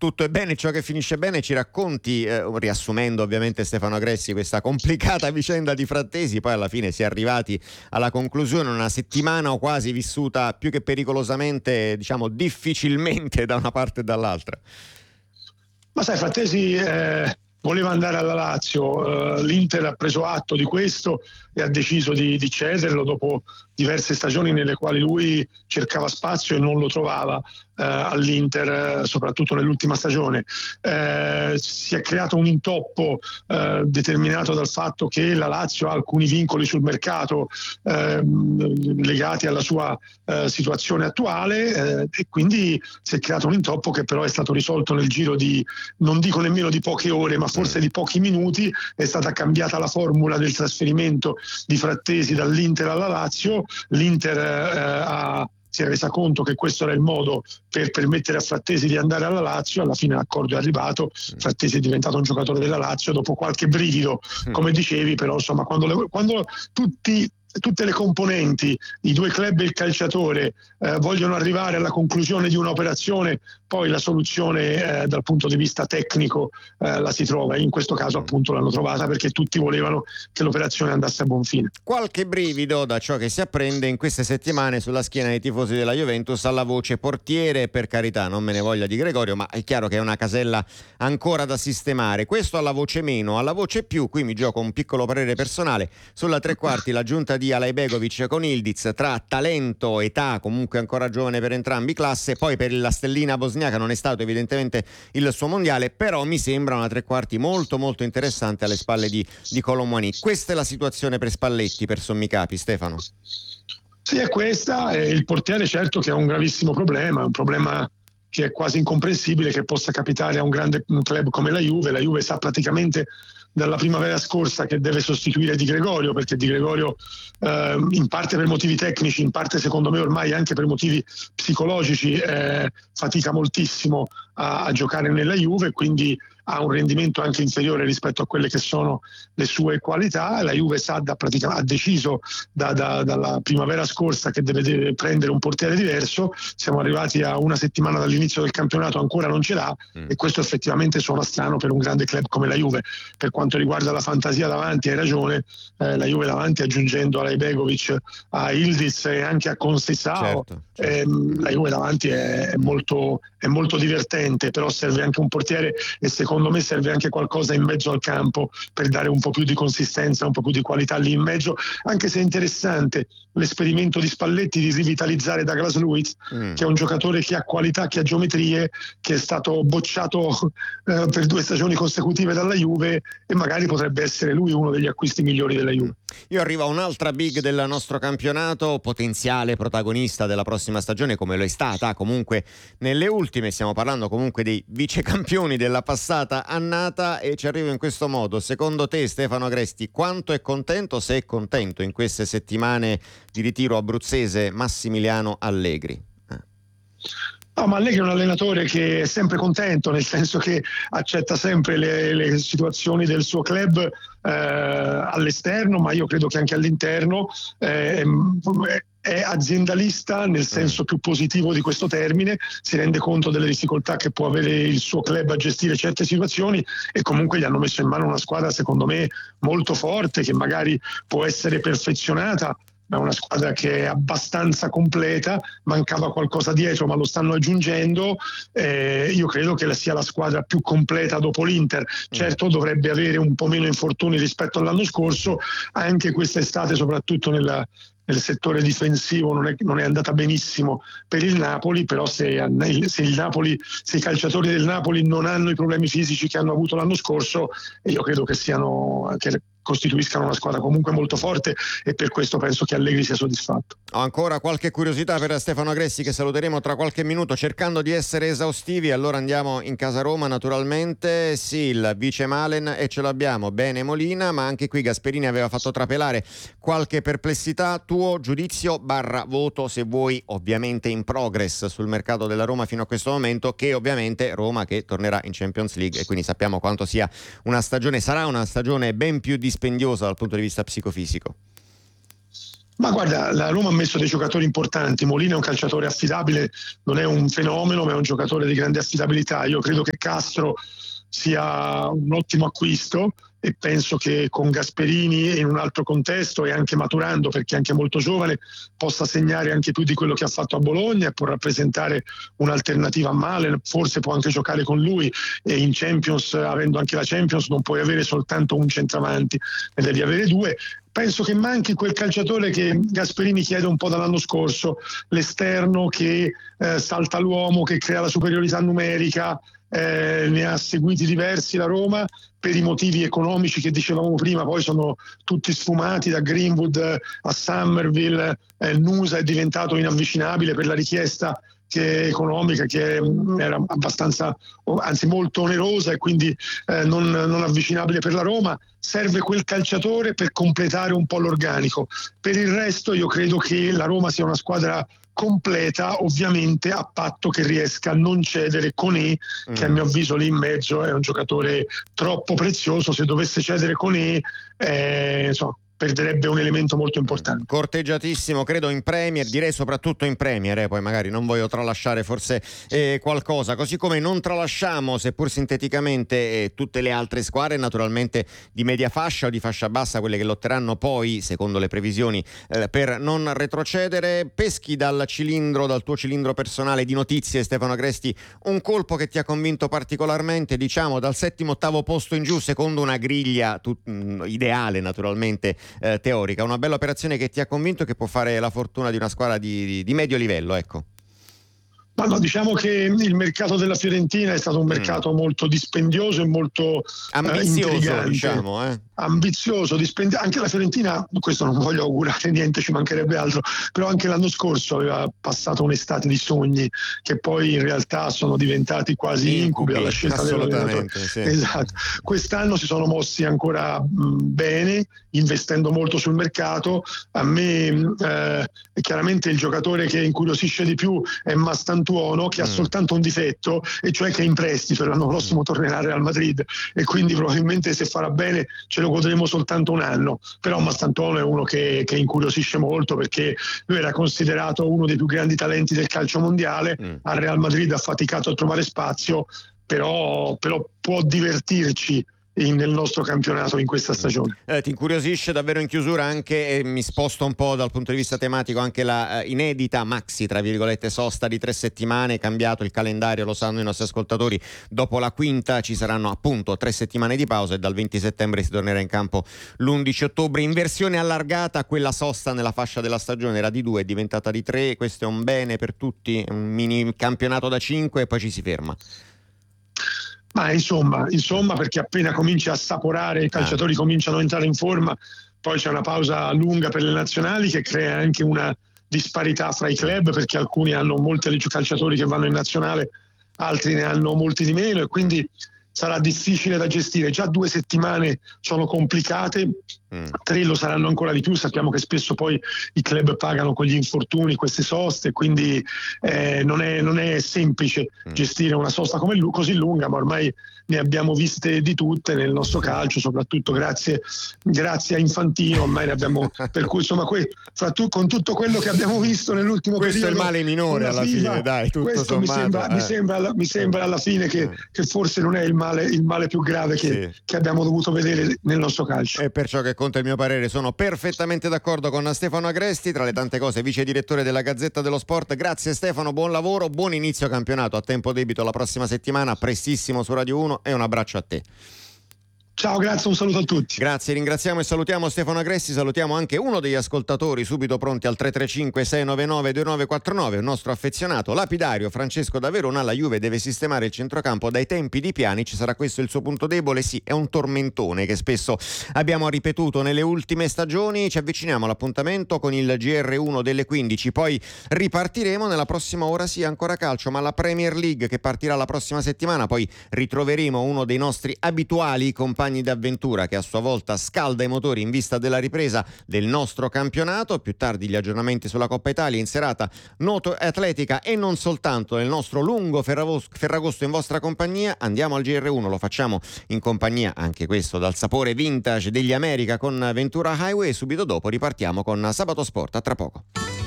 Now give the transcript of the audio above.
tutto è bene, ciò che finisce bene. Ci racconti, riassumendo ovviamente Stefano Agressi, questa complicata vicenda di Frattesi, poi alla fine si è arrivati alla conclusione, una settimana o quasi vissuta più che pericolosamente, diciamo difficilmente da una parte e dall'altra. Ma sai, Frattesi voleva andare alla Lazio, l'Inter ha preso atto di questo e ha deciso di cederlo dopo diverse stagioni nelle quali lui cercava spazio e non lo trovava all'Inter, soprattutto nell'ultima stagione. Si è creato un intoppo determinato dal fatto che la Lazio ha alcuni vincoli sul mercato legati alla sua situazione attuale e quindi si è creato un intoppo che però è stato risolto nel giro di, non dico nemmeno di poche ore, ma forse di pochi minuti. È stata cambiata la formula del trasferimento di Frattesi dall'Inter alla Lazio. L'Inter si è resa conto che questo era il modo per permettere a Frattesi di andare alla Lazio. Alla fine l'accordo è arrivato, Frattesi è diventato un giocatore della Lazio dopo qualche brivido, come dicevi, però insomma quando tutte le componenti, i due club e il calciatore vogliono arrivare alla conclusione di un'operazione, poi la soluzione dal punto di vista tecnico la si trova, e in questo caso appunto l'hanno trovata perché tutti volevano che l'operazione andasse a buon fine. Qualche brivido da ciò che si apprende in queste settimane sulla schiena dei tifosi della Juventus alla voce portiere. Per carità, non me ne voglia di Gregorio, ma è chiaro che è una casella ancora da sistemare. Questo alla voce meno, alla voce più, qui mi gioco un piccolo parere personale sulla tre quarti, l'aggiunta di Alajbegovic con Ildiz, tra talento, età comunque ancora giovane per entrambi, classe. Poi per la stellina bosniaca non è stato evidentemente il suo mondiale, però mi sembra una tre quarti molto molto interessante alle spalle di Kolo Muani. Questa è la situazione per Spalletti, per sommi capi, Stefano. Sì, è questa. Il portiere certo che ha un gravissimo problema, un problema che è quasi incomprensibile che possa capitare a un grande club come la Juve. La Juve sa praticamente dalla primavera scorsa che deve sostituire Di Gregorio, perché Di Gregorio in parte per motivi tecnici, in parte secondo me ormai anche per motivi psicologici fatica moltissimo a giocare nella Juve, quindi ha un rendimento anche inferiore rispetto a quelle che sono le sue qualità. La Juve ha deciso dalla primavera scorsa che deve prendere un portiere diverso. Siamo arrivati a una settimana dall'inizio del campionato, ancora non ce l'ha, e questo effettivamente suona strano per un grande club come la Juve. Per quanto riguarda la fantasia davanti, hai ragione, la Juve davanti aggiungendo a Alajbegovic, a Ildiz e anche a Conceição, la Juve davanti è molto divertente, però serve anche un portiere e secondo me serve anche qualcosa in mezzo al campo per dare un po' più di consistenza, un po' più di qualità lì in mezzo, anche se è interessante l'esperimento di Spalletti di rivitalizzare Douglas Luiz, che è un giocatore che ha qualità, che ha geometrie, che è stato bocciato per 2 stagioni consecutive dalla Juve, e magari potrebbe essere lui uno degli acquisti migliori della Juve. Io arrivo a un'altra big del nostro campionato, potenziale protagonista della prossima stagione come lo è stata comunque nelle ultime. Stiamo parlando comunque dei vicecampioni della passata annata, e ci arrivo in questo modo. Secondo te, Stefano Agresti, quanto è contento, se è contento, in queste settimane di ritiro abruzzese Massimiliano Allegri? No, ma Allegri è un allenatore che è sempre contento, nel senso che accetta sempre le situazioni del suo club all'esterno, ma io credo che anche all'interno. È aziendalista nel senso più positivo di questo termine, si rende conto delle difficoltà che può avere il suo club a gestire certe situazioni, e comunque gli hanno messo in mano una squadra secondo me molto forte, che magari può essere perfezionata, ma è una squadra che è abbastanza completa. Mancava qualcosa dietro, ma lo stanno aggiungendo. Io credo che sia la squadra più completa dopo l'Inter. Certo, dovrebbe avere un po' meno infortuni rispetto all'anno scorso, anche quest'estate soprattutto nel settore difensivo non è andata benissimo per il Napoli, però se i calciatori del Napoli non hanno i problemi fisici che hanno avuto l'anno scorso, io credo che costituiscano una squadra comunque molto forte, e per questo penso che Allegri sia soddisfatto. Ho ancora qualche curiosità per Stefano Agressi, che saluteremo tra qualche minuto cercando di essere esaustivi. Allora andiamo in casa Roma, naturalmente. Sì, il vice Malen, e ce l'abbiamo, bene Molina, ma anche qui Gasperini aveva fatto trapelare qualche perplessità. Tuo giudizio / voto, se vuoi, ovviamente in progress sul mercato della Roma fino a questo momento, che ovviamente Roma che tornerà in Champions League, e quindi sappiamo quanto sia sarà una stagione ben più dispendiosa dal punto di vista psicofisico. Ma guarda, la Roma ha messo dei giocatori importanti. Molina è un calciatore affidabile, non è un fenomeno, ma è un giocatore di grande affidabilità. Io credo che Castro sia un ottimo acquisto e penso che con Gasperini in un altro contesto e anche maturando, perché è anche molto giovane, possa segnare anche più di quello che ha fatto a Bologna e può rappresentare un'alternativa a Malen. Forse può anche giocare con lui, e in Champions, avendo anche la Champions, non puoi avere soltanto un centravanti, ne devi avere due. Penso che manchi quel calciatore che Gasperini chiede un po' dall'anno scorso, l'esterno che salta l'uomo, che crea la superiorità numerica. Ne ha seguiti diversi la Roma per i motivi economici che dicevamo prima, poi sono tutti sfumati, da Greenwood a Summerville. Nusa è diventato inavvicinabile per la richiesta economica, che era abbastanza, anzi molto onerosa, e quindi non avvicinabile per la Roma. Serve quel calciatore per completare un po' l'organico. Per il resto io credo che la Roma sia una squadra completa, ovviamente a patto che riesca a non cedere Koné, che a mio avviso lì in mezzo è un giocatore troppo prezioso. Se dovesse cedere Koné, perderebbe un elemento molto importante. Corteggiatissimo, credo, in Premier, direi soprattutto in Premier, poi magari non voglio tralasciare forse qualcosa, così come non tralasciamo, seppur sinteticamente, tutte le altre squadre naturalmente di media fascia o di fascia bassa, quelle che lotteranno poi, secondo le previsioni, per non retrocedere. Peschi dal tuo cilindro personale di notizie, Stefano Agresti, un colpo che ti ha convinto particolarmente, diciamo dal 7º-8º posto in giù, secondo una griglia ideale naturalmente, teorica, una bella operazione che ti ha convinto, che può fare la fortuna di una squadra di medio livello, ecco. Ma no, diciamo che il mercato della Fiorentina è stato un mercato molto dispendioso e molto ambizioso, diciamo, ambizioso, anche la Fiorentina, questo non voglio augurare niente, ci mancherebbe altro, però anche l'anno scorso aveva passato un'estate di sogni che poi in realtà sono diventati quasi incubi alla scelta dell'allenatore. Sì. Esatto. Quest'anno si sono mossi ancora bene, investendo molto sul mercato. A me chiaramente il giocatore che incuriosisce di più è Mastantuono, che ha soltanto un difetto, e cioè che è in prestito, l'anno prossimo tornerà al Real Madrid, e quindi probabilmente se farà bene ce lo godremo soltanto un anno. Però Mastantuono è uno che incuriosisce molto, perché lui era considerato uno dei più grandi talenti del calcio mondiale. Al Real Madrid ha faticato a trovare spazio, però può divertirci nel nostro campionato in questa stagione. Ti incuriosisce davvero in chiusura anche, mi sposto un po' dal punto di vista tematico, anche la inedita maxi, tra virgolette, sosta di 3 settimane, cambiato il calendario, lo sanno i nostri ascoltatori, dopo la quinta ci saranno appunto 3 settimane di pausa e dal 20 settembre si tornerà in campo l'11 ottobre, in versione allargata. Quella sosta nella fascia della stagione era di 2, è diventata di 3, questo è un bene per tutti, un mini campionato da 5 e poi ci si ferma. Ma insomma, perché appena cominci a assaporare, i calciatori cominciano a entrare in forma, poi c'è una pausa lunga per le nazionali che crea anche una disparità fra i club, perché alcuni hanno molti calciatori che vanno in nazionale, altri ne hanno molti di meno, e quindi sarà difficile da gestire. Già 2 settimane sono complicate, 3 lo saranno ancora di più. Sappiamo che spesso poi i club pagano con gli infortuni queste soste, quindi non è semplice gestire una sosta così lunga, ma ormai ne abbiamo viste di tutte nel nostro calcio, soprattutto grazie a Infantino, ormai ne abbiamo, per cui insomma con tutto quello che abbiamo visto nell'ultimo questo periodo, è il male minore alla fine, dai, tutto questo sommato, mi sembra alla fine che forse non è il male più grave che abbiamo dovuto vedere nel nostro calcio. E perciò che conta il mio parere, sono perfettamente d'accordo con Stefano Agresti, tra le tante cose vice direttore della Gazzetta dello Sport. Grazie Stefano, buon lavoro, buon inizio campionato, a tempo debito la prossima settimana, prestissimo su Radio 1, e un abbraccio a te. Ciao, grazie, un saluto a tutti. Grazie, ringraziamo e salutiamo Stefano Agresti, salutiamo anche uno degli ascoltatori subito pronti al 335-699-2949, un nostro affezionato lapidario, Francesco da Verona. La Juve deve sistemare il centrocampo dai tempi di Pjanic, sarà questo il suo punto debole? Sì, è un tormentone che spesso abbiamo ripetuto nelle ultime stagioni. Ci avviciniamo all'appuntamento con il GR1 delle 15, poi ripartiremo nella prossima ora, sì, ancora calcio, ma la Premier League che partirà la prossima settimana, poi ritroveremo uno dei nostri abituali compagni compagni d'avventura che a sua volta scalda i motori in vista della ripresa del nostro campionato. Più tardi gli aggiornamenti sulla Coppa Italia, in serata nuoto e atletica e non soltanto nel nostro lungo Ferragosto in vostra compagnia. Andiamo al GR1, lo facciamo in compagnia, anche questo dal sapore vintage, degli America con Ventura Highway. Subito dopo ripartiamo con Sabato Sport. A tra poco.